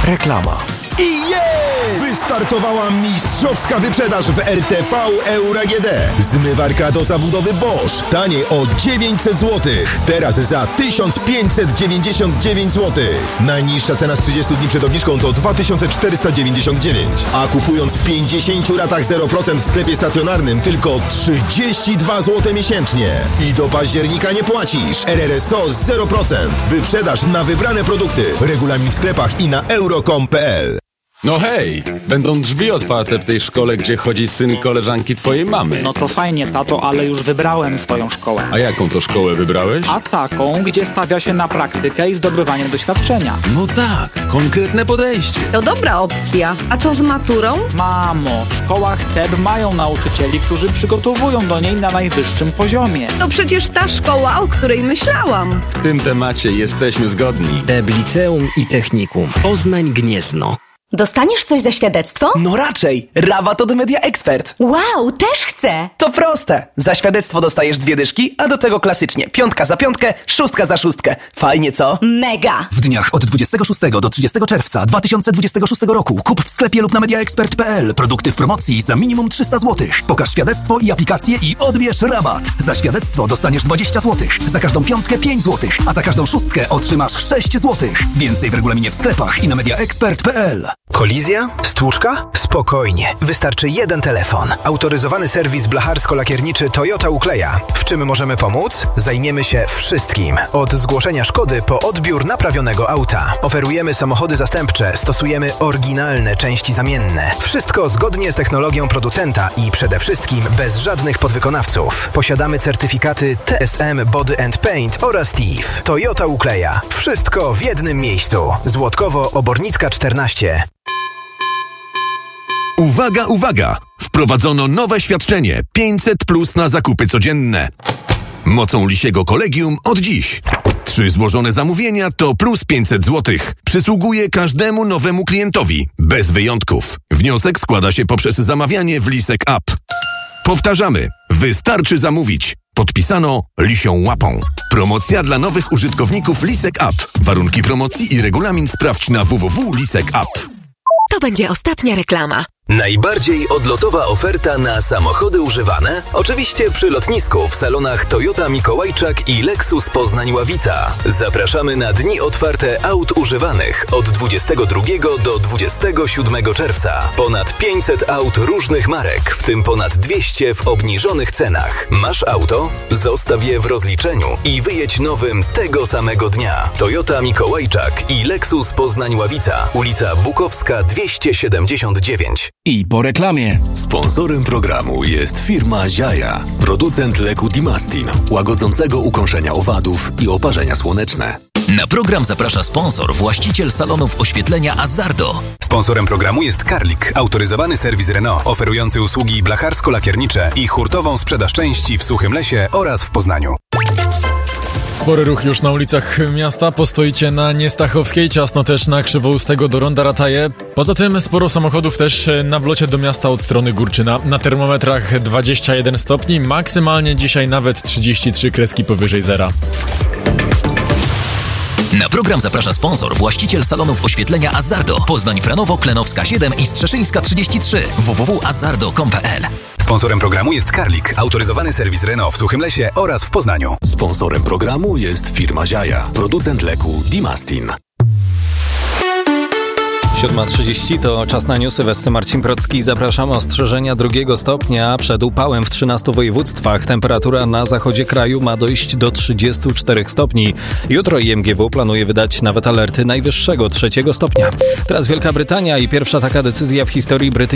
Reklama. I wystartowała mistrzowska wyprzedaż w RTV Euro AGD. Zmywarka do zabudowy Bosch. Taniej o 900 zł. Teraz za 1599 zł. Najniższa cena z 30 dni przed obniżką to 2499. A kupując w 50 ratach 0% w sklepie stacjonarnym tylko 32 zł miesięcznie. I do października nie płacisz. RRSO 0%. Wyprzedaż na wybrane produkty. Regulamin w sklepach i na euro.com.pl. No hej, będą drzwi otwarte w tej szkole, gdzie chodzi syn koleżanki twojej mamy. No to fajnie, tato, ale już wybrałem swoją szkołę. A jaką to szkołę wybrałeś? A taką, gdzie stawia się na praktykę i zdobywanie doświadczenia. No tak, konkretne podejście. To dobra opcja. A co z maturą? Mamo, w szkołach TEB mają nauczycieli, którzy przygotowują do niej na najwyższym poziomie. To przecież ta szkoła, o której myślałam. W tym temacie jesteśmy zgodni. TEB Liceum i Technikum. Poznań Gniezno. Dostaniesz coś za świadectwo? No raczej! Rabat od Media Expert. Wow, też chcę! To proste! Za świadectwo dostajesz 2 dyszki, a do tego klasycznie 5 za 5, 6 za 6. Fajnie, co? Mega! W dniach od 26 do 30 czerwca 2026 roku kup w sklepie lub na mediaexpert.pl produkty w promocji za minimum 300 zł. Pokaż świadectwo i aplikację i odbierz rabat. Za świadectwo dostaniesz 20 zł. Za każdą 5 5 zł, a za każdą 6 otrzymasz 6 zł. Więcej w regulaminie w sklepach i na mediaexpert.pl. Kolizja? Stłuczka? Spokojnie. Wystarczy jeden telefon. Autoryzowany serwis blacharsko-lakierniczy Toyota Ukleja. W czym możemy pomóc? Zajmiemy się wszystkim. Od zgłoszenia szkody po odbiór naprawionego auta. Oferujemy samochody zastępcze, stosujemy oryginalne części zamienne. Wszystko zgodnie z technologią producenta i przede wszystkim bez żadnych podwykonawców. Posiadamy certyfikaty TSM Body and Paint oraz TIF. Toyota Ukleja. Wszystko w jednym miejscu. Złotkowo-Obornicka 14. Uwaga, uwaga! Wprowadzono nowe świadczenie 500+ na zakupy codzienne. Mocą Lisiego Kolegium od dziś. 3 złożone zamówienia to plus 500 zł. Przysługuje każdemu nowemu klientowi, bez wyjątków. Wniosek składa się poprzez zamawianie w Lisek App. Powtarzamy, wystarczy zamówić. Podpisano Lisią Łapą. Promocja dla nowych użytkowników Lisek App. Warunki promocji i regulamin sprawdź na www.lisek.app. To będzie ostatnia reklama. Najbardziej odlotowa oferta na samochody używane? Oczywiście przy lotnisku w salonach Toyota Mikołajczak i Lexus Poznań-Ławica. Zapraszamy na dni otwarte aut używanych od 22 do 27 czerwca. Ponad 500 aut różnych marek, w tym ponad 200 w obniżonych cenach. Masz auto? Zostaw je w rozliczeniu i wyjedź nowym tego samego dnia. Toyota Mikołajczak i Lexus Poznań-Ławica. Ulica Bukowska 279. I po reklamie. Sponsorem programu jest firma Ziaja, producent leku Dimastin, łagodzącego ukąszenia owadów i oparzenia słoneczne. Na program zaprasza sponsor, właściciel salonów oświetlenia Azzardo. Sponsorem programu jest Karlik, autoryzowany serwis Renault, oferujący usługi blacharsko-lakiernicze i hurtową sprzedaż części w Suchym Lesie oraz w Poznaniu. Spory ruch już na ulicach miasta, postoicie na Niestachowskiej, ciasno też na Krzywoustego do Ronda Rataje. Poza tym sporo samochodów też na wlocie do miasta od strony Górczyna. Na termometrach 21 stopni, maksymalnie dzisiaj nawet 33 kreski powyżej zera. Na program zaprasza sponsor, właściciel salonów oświetlenia Azzardo. Poznań, Franowo, Klenowska 7 i Strzeszyńska 33. www.azzardo.com.pl. Sponsorem programu jest Karlik, autoryzowany serwis Renault w Suchym Lesie oraz w Poznaniu. Sponsorem programu jest firma Ziaja, producent leku Dimastin. 7:30 to czas na newsy. Wesce Marcin Procki. Zapraszamy. Ostrzeżenia 2 stopnia przed upałem w 13 województwach. Temperatura na zachodzie kraju ma dojść do 34 stopni. Jutro IMGW planuje wydać nawet alerty najwyższego 3 stopnia. Teraz Wielka Brytania i pierwsza taka decyzja w historii brytyjskiej